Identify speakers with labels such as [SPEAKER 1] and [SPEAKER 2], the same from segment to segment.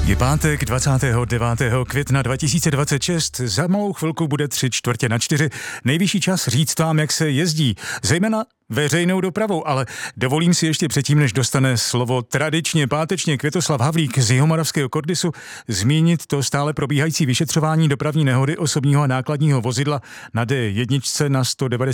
[SPEAKER 1] Je pátek 29. května 2026, za malou chvilku bude 3:45. Nejvyšší čas říct vám, jak se jezdí, zejména veřejnou dopravou, ale dovolím si ještě předtím, než dostane slovo tradičně pátečně Květoslav Havlík z Jihomoravského Kordisu, zmínit to stále probíhající vyšetřování dopravní nehody osobního a nákladního vozidla na D1 na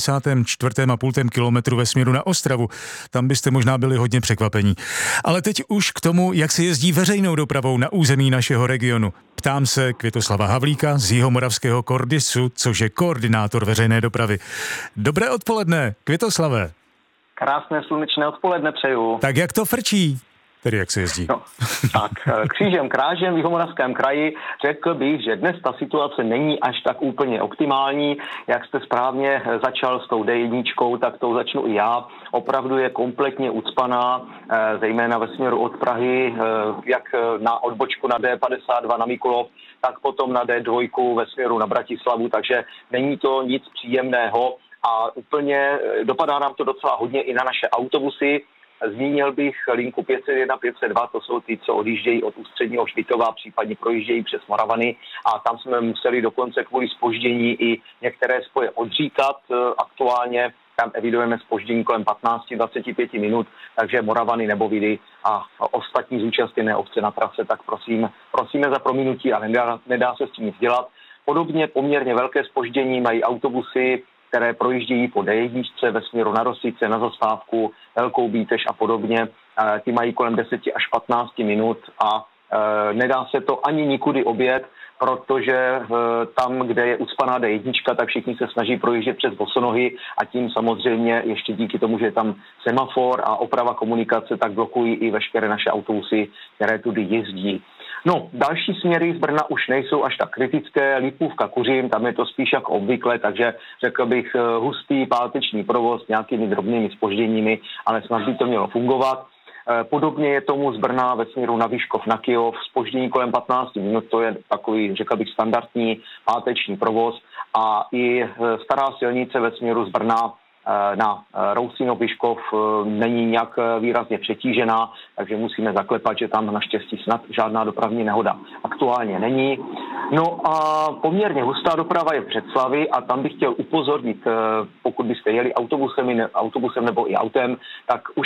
[SPEAKER 1] 194,5 kilometru ve směru na Ostravu. Tam byste možná byli hodně překvapení. Ale teď už k tomu, jak se jezdí veřejnou dopravou na území našeho regionu. Ptám se Květoslava Havlíka z Jihomoravského Kordisu, což je koordinátor veřejné dopravy. Dobré odpoledne, Květoslave.
[SPEAKER 2] Krásné slunečné odpoledne přeju.
[SPEAKER 1] Tak jak to frčí? Tedy jak se jezdí?
[SPEAKER 2] No, tak křížem krážem v Jihomoravském kraji řekl bych, že dnes ta situace není až tak úplně optimální. Jak jste správně začal s tou D1, tak tou začnu i já. Opravdu je kompletně ucpaná, zejména ve směru od Prahy, jak na odbočku na D52 na Mikulov, tak potom na D2 ve směru na Bratislavu, takže není to nic příjemného a úplně dopadá nám to docela hodně i na naše autobusy. Zmínil bych linku 501, 502, to jsou ty, co odjíždějí od Ústředního Špitova, případně projíždějí přes Moravany a tam jsme museli dokonce kvůli zpoždění i některé spoje odříkat. Aktuálně tam evidujeme zpoždění kolem 15-25 minut, takže Moravany, Nebovidy a ostatní zúčastněné obce na trase, tak prosíme za prominutí a nedá se s tím nic dělat. Podobně poměrně velké zpoždění mají autobusy, které projíždějí po D1 ve směru na Rosice, na Zastávku, Velkou Bítež a podobně. Ty mají kolem 10 až 15 minut a nedá se to ani nikudy objet, protože tam, kde je ucpaná D1, tak všichni se snaží projíždět přes bosonohy a tím samozřejmě ještě díky tomu, že je tam semafor a oprava komunikace, tak blokují i veškeré naše autobusy, které tudy jezdí. No, další směry z Brna už nejsou až tak kritické. Lipůvka, Kuřim, tam je to spíš jako obvykle, takže řekl bych hustý páteční provoz s nějakými drobnými zpožděními, ale snad by to mělo fungovat. Podobně je tomu z Brna ve směru na Vyškov, na Kyjov, zpoždění kolem 15 minut, to je takový, řekl bych, standardní páteční provoz a i stará silnice ve směru z Brna na Rousínov Vyškov není nějak výrazně přetížená, takže musíme zaklepat, že tam naštěstí snad žádná dopravní nehoda aktuálně není. No a poměrně hustá doprava je v Břeclavi a tam bych chtěl upozornit, pokud byste jeli autobusem nebo i autem, tak už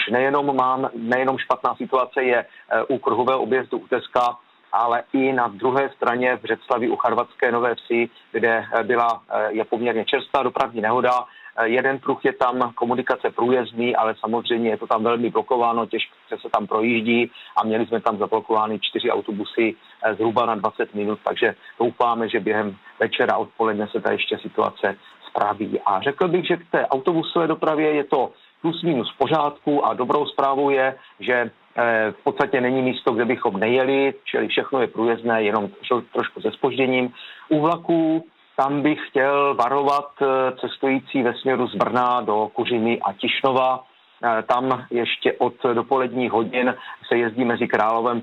[SPEAKER 2] nejenom špatná situace je u kruhového objezdu u Teska, ale i na druhé straně v Břeclavi u Charvatské Nové Vsi, kde je poměrně čerstvá dopravní nehoda. Jeden pruh je tam komunikace průjezdný, ale samozřejmě je to tam velmi blokováno, těžko se tam projíždí a měli jsme tam zablokovány 4 autobusy zhruba na 20 minut, takže doufáme, že během večera a odpoledne se ta ještě situace spraví. A řekl bych, že k té autobusové dopravě je to plus minus v pořádku a dobrou zprávou je, že v podstatě není místo, kde bychom nejeli, čili všechno je průjezdné, jenom trošku se zpožděním. U vlaků tam bych chtěl varovat cestující ve směru z Brna do Kuřimy a Tišnova. Tam ještě od dopoledních hodin se jezdí mezi Královým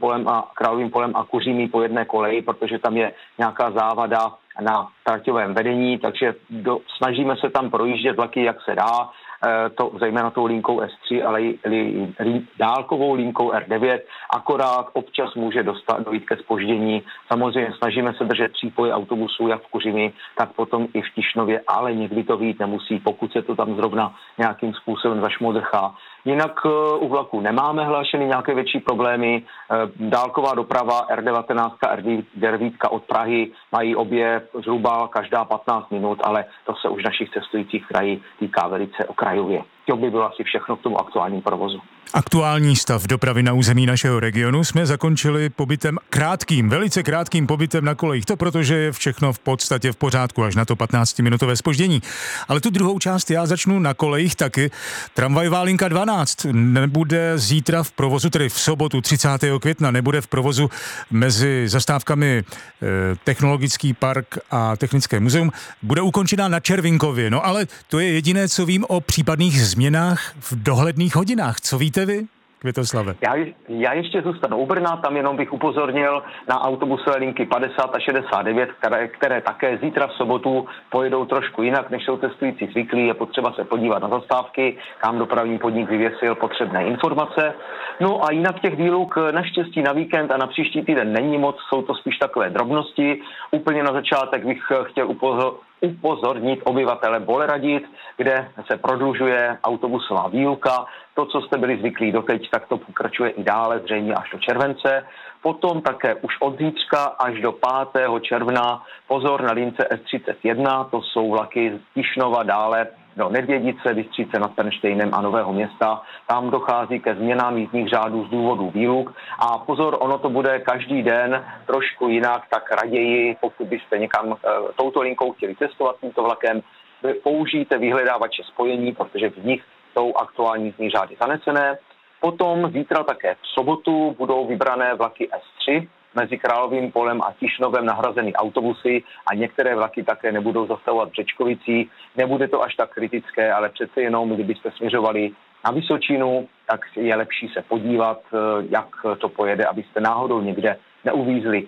[SPEAKER 2] polem a Kuřimí po jedné koleji, protože tam je nějaká závada na traťovém vedení, takže snažíme se tam projíždět vlaky, jak se dá, to zejména tou linkou S3, ale i dálkovou linkou R9, akorát občas může dojít ke zpoždění. Samozřejmě snažíme se držet přípoje autobusů, jak v Kuřimi, tak potom i v Tišnově, ale někdy to vyjít nemusí, pokud se to tam zrovna nějakým způsobem zašmodrchá. Jinak u vlaku nemáme hlášeny nějaké větší problémy. Dálková doprava R19, R9 od Prahy mají obě zhruba každá 15 minut, ale to se už našich cestujících krají týká velice okrajově. To by bylo asi všechno k tomu aktuálnímu provozu.
[SPEAKER 1] Aktuální stav dopravy na území našeho regionu jsme zakončili velice krátkým pobytem na kolejích. To protože je všechno v podstatě v pořádku, až na to 15-minutové zpoždění. Ale tu druhou část já začnu na kolejích taky. Tramvajová linka 12 nebude zítra v provozu, tedy v sobotu 30. května, nebude v provozu mezi zastávkami Technologický park a Technické muzeum. Bude ukončena na Červinkově. No ale to je jediné, co vím o případných změnách v dohledných hodinách. Co víte vy, Květoslave.
[SPEAKER 2] Já ještě zůstanu u Brna, tam jenom bych upozornil na autobusové linky 50 a 69, které také zítra v sobotu pojedou trošku jinak, než jsou cestující zvyklí. Je potřeba se podívat na zastávky, kam dopravní podnik vyvěsil potřebné informace. No a jinak těch výluk naštěstí na víkend a na příští týden není moc, jsou to spíš takové drobnosti. Úplně na začátek bych chtěl upozornit obyvatele Boleradit, kde se prodlužuje autobusová výuka. To, co jste byli zvyklí doteď, tak to pokračuje i dále, zřejmě až do července. Potom také už od zítřka až do 5. června pozor na lince S31, to jsou vlaky z Tišnova dále do Nedvědice, Bystřice nad Pernštejnem a Nového Města. Tam dochází ke změnám jízdních řádů z důvodu výluk. A pozor, ono to bude každý den trošku jinak, tak raději, pokud byste někam touto linkou chtěli cestovat tímto vlakem, použijte vyhledávače spojení, protože v nich jsou aktuální jízdní řády zanesené. Potom zítra také v sobotu budou vybrané vlaky S3, mezi Královým Polem a Tišnovem nahrazeny autobusy a některé vlaky také nebudou zastavovat v Břečkovicích. Nebude to až tak kritické, ale přece jenom, kdybyste směřovali na Vysočinu, tak je lepší se podívat, jak to pojede, abyste náhodou někde neuvízli.